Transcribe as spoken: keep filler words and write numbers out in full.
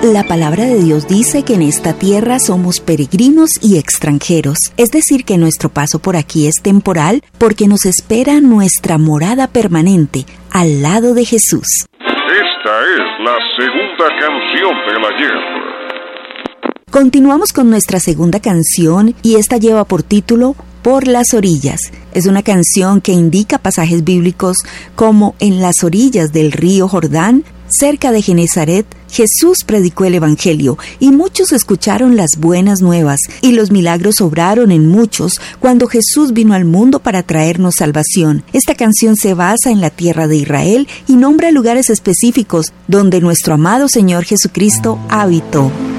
La palabra de Dios dice que en esta tierra somos peregrinos y extranjeros, es decir, que nuestro paso por aquí es temporal porque nos espera nuestra morada permanente al lado de Jesús. Esta es la segunda canción del ayer. Continuamos con nuestra segunda canción y esta lleva por título Por las orillas. Es una canción que indica pasajes bíblicos como en las orillas del río Jordán, cerca de Genezaret, Jesús predicó el Evangelio y muchos escucharon las buenas nuevas y los milagros obraron en muchos cuando Jesús vino al mundo para traernos salvación. Esta canción se basa en la tierra de Israel y nombra lugares específicos donde nuestro amado Señor Jesucristo habitó.